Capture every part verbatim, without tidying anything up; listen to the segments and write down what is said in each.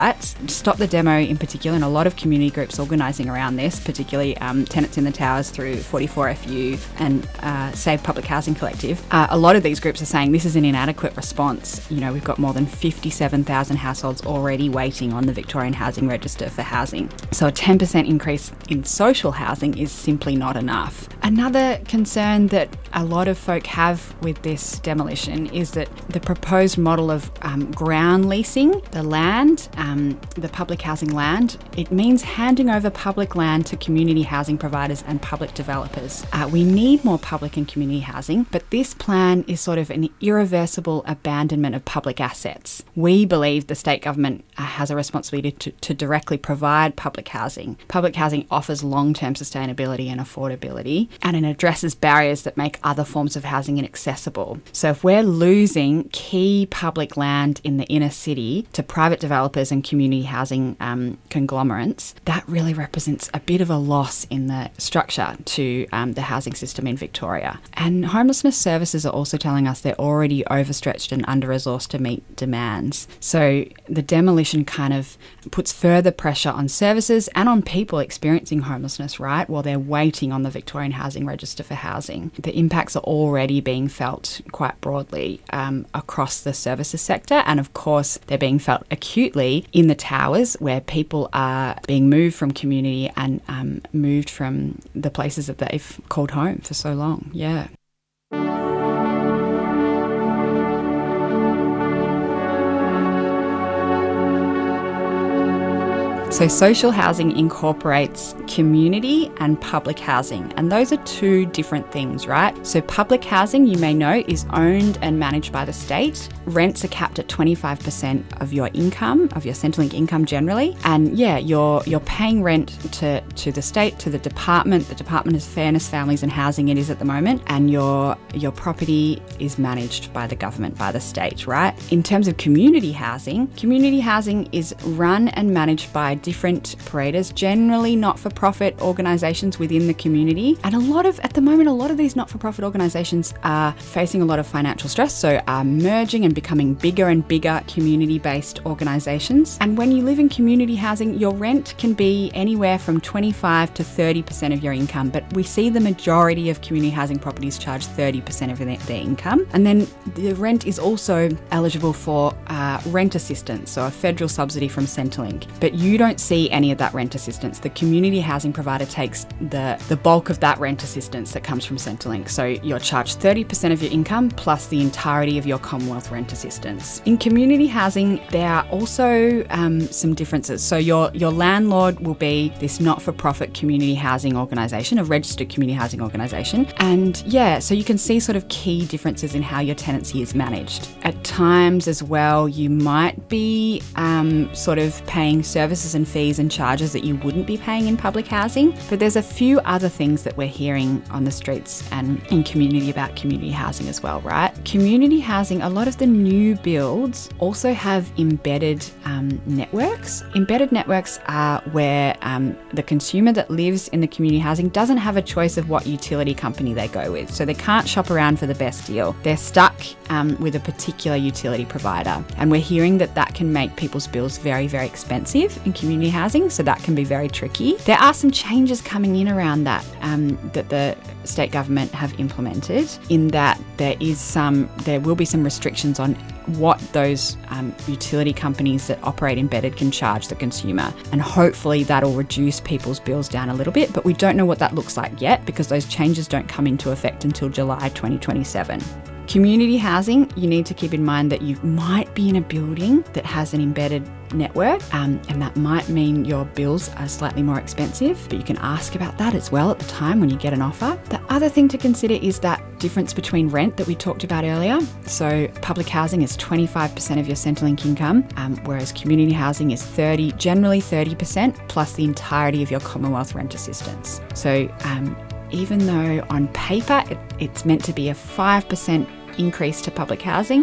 Stop the Demo in particular, and a lot of community groups organising around this, particularly um, Tenants in the Towers through forty-four F U and uh, Save Public Housing Collective. Uh, a lot of these groups are saying this is an inadequate response. You know, we've got more than fifty-seven thousand households already waiting on the Victorian Housing Register for housing. So a ten percent increase in social housing is simply not enough. Another concern that a lot of folk have with this demolition is that the proposed model of um, ground leasing the land, um, the public housing land, it means handing over public land to community housing providers and public developers. Uh, we need more public and community housing, but this plan is sort of an irreversible abandonment of public assets. We believe the state government uh, has a responsibility to, to directly provide public housing. Public housing offers long-term sustainability and affordability, and it addresses barriers that make other forms of housing inaccessible. So if we're losing key public land in the inner city to private developers and community housing um, conglomerates, that really represents a bit of a loss in the structure to um, the housing system in Victoria. And homelessness services are also telling us they're already overstretched and under-resourced to meet demands. So the demolition kind of puts further pressure on services and on people experiencing homelessness, right, while they're waiting on the Victorian Housing Register for housing. The impacts are already being felt quite broadly um, across the services sector, and of course they're being felt acutely in the towers, where people are being moved from community and um, moved from the places that they've called home for so long. Yeah. So social housing incorporates community and public housing, and those are two different things, right? So public housing, you may know, is owned and managed by the state. Rents are capped at twenty-five percent of your income, of your Centrelink income generally. And yeah, you're you're paying rent to, to the state, to the department. The Department of Fairness, Families and Housing it is at the moment, and your your property is managed by the government, by the state, right? In terms of community housing, community housing is run and managed by different operators, generally not-for-profit organisations within the community. And a lot of, at the moment, a lot of these not-for-profit organisations are facing a lot of financial stress, so are merging and becoming bigger and bigger community-based organisations. And when you live in community housing, your rent can be anywhere from twenty-five to thirty percent of your income, but we see the majority of community housing properties charge thirty percent of their, their income. And then the rent is also eligible for uh, rent assistance, so a federal subsidy from Centrelink. But you don't see any of that rent assistance. The community housing provider takes the, the bulk of that rent assistance that comes from Centrelink. So you're charged thirty percent of your income plus the entirety of your Commonwealth rent assistance. In community housing, there are also um, some differences. So your, your landlord will be this not-for-profit community housing organisation, a registered community housing organisation. And yeah, so you can see sort of key differences in how your tenancy is managed. At times as well, you might be um, sort of paying services and fees and charges that you wouldn't be paying in public housing. But there's a few other things that we're hearing on the streets and in community about community housing as well, right? Community housing, a lot of the new builds also have embedded um, networks. Embedded networks are where um, the consumer that lives in the community housing doesn't have a choice of what utility company they go with. So they can't shop around for the best deal. They're stuck um, with a particular utility provider. And we're hearing that that can make people's bills very, very expensive in community housing, so that can be very tricky. There are some changes coming in around that um, that the state government have implemented, in that there is some, there will be some restrictions on what those um, utility companies that operate embedded can charge the consumer, and hopefully that'll reduce people's bills down a little bit, but we don't know what that looks like yet because those changes don't come into effect until July twenty twenty-seven. Community housing, you need to keep in mind that you might be in a building that has an embedded network, um, and that might mean your bills are slightly more expensive, but you can ask about that as well at the time when you get an offer. The other thing to consider is that difference between rent that we talked about earlier. So public housing is twenty-five percent of your Centrelink income, um, whereas community housing is thirty, generally thirty percent plus the entirety of your Commonwealth rent assistance. So um, even though on paper it, it's meant to be a five percent increase to public housing, it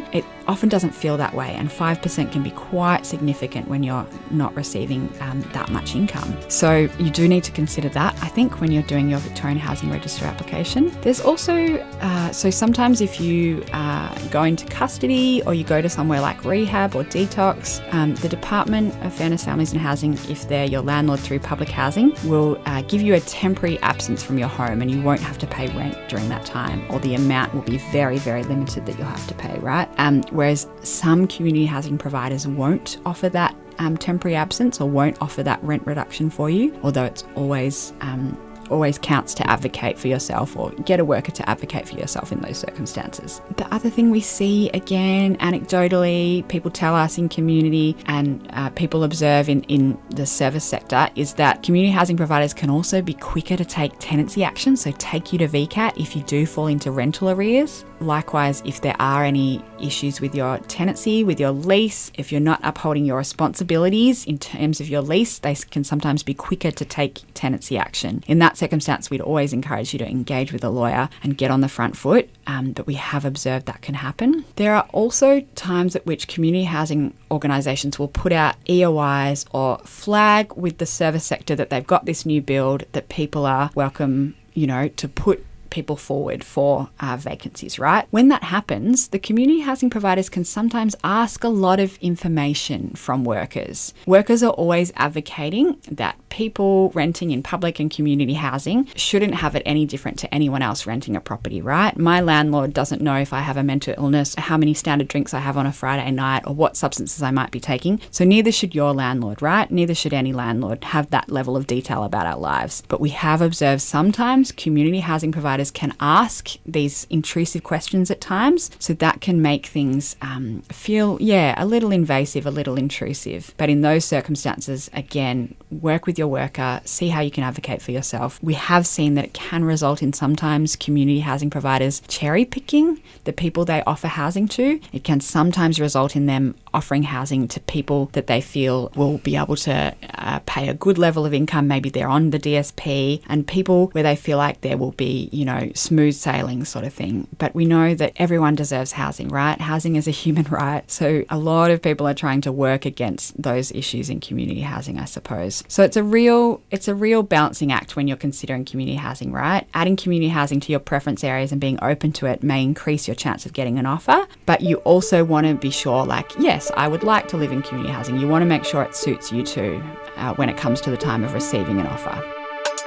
often doesn't feel that way, and five percent can be quite significant when you're not receiving um, that much income. So you do need to consider that, I think, when you're doing your Victorian Housing Register application. There's also, uh, so sometimes if you uh, go into custody or you go to somewhere like rehab or detox, um, the Department of Fairness, Families and Housing, if they're your landlord through public housing, will uh, give you a temporary absence from your home, and you won't have to pay rent during that time, or the amount will be very, very limited that you'll have to pay, right? Um, whereas some community housing providers won't offer that um, temporary absence or won't offer that rent reduction for you, although it's always um, always counts to advocate for yourself, or get a worker to advocate for yourself in those circumstances. The other thing we see, again, anecdotally, people tell us in community and uh, people observe in, in the service sector, is that community housing providers can also be quicker to take tenancy action, so take you to V CAT if you do fall into rental arrears. Likewise, if there are any issues with your tenancy, with your lease, if you're not upholding your responsibilities in terms of your lease, they can sometimes be quicker to take tenancy action. In that circumstance, we'd always encourage you to engage with a lawyer and get on the front foot, um, but we have observed that can happen. There are also times at which community housing organisations will put out E O Is or flag with the service sector that they've got this new build, that people are welcome, you know, to put people forward for uh, vacancies, right? When that happens, the community housing providers can sometimes ask a lot of information from workers. Workers are always advocating that people renting in public and community housing shouldn't have it any different to anyone else renting a property, right? My landlord doesn't know if I have a mental illness, how many standard drinks I have on a Friday night, or what substances I might be taking. So neither should your landlord, right? Neither should any landlord have that level of detail about our lives. But we have observed sometimes community housing providers can ask these intrusive questions at times, so that can make things um, feel, yeah, a little invasive, a little intrusive. But in those circumstances, again, work with your worker, see how you can advocate for yourself. We have seen that it can result in sometimes community housing providers cherry picking the people they offer housing to. It can sometimes result in them offering housing to people that they feel will be able to uh, pay a good level of income. Maybe they're on the D S P, and people where they feel like there will be, you know, smooth sailing sort of thing. But we know that everyone deserves housing, right? Housing is a human right. So a lot of people are trying to work against those issues in community housing, I suppose. So it's a real, it's a real balancing act when you're considering community housing, right? Adding community housing to your preference areas and being open to it may increase your chance of getting an offer, but you also want to be sure, like, yes, I would like to live in community housing. You want to make sure it suits you too uh, when it comes to the time of receiving an offer.